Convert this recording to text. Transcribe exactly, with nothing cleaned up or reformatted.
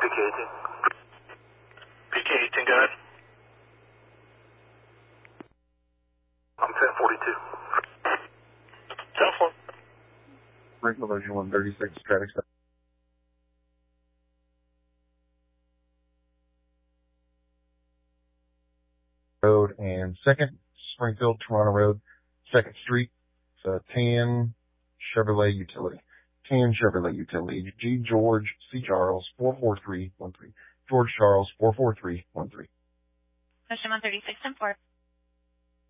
P K eighteen. P K eighteen, go ahead. I'm ten forty-two. ten four. Sprinkle version one thirty-six, traffic stop. Road and second, Springfield, Toronto Road, second Street, it's a tan Chevrolet Utility. Tan Chevrolet Utility, G. George C. Charles, four four three one three. George Charles, four four three one three. Question one thirty-six, ten four.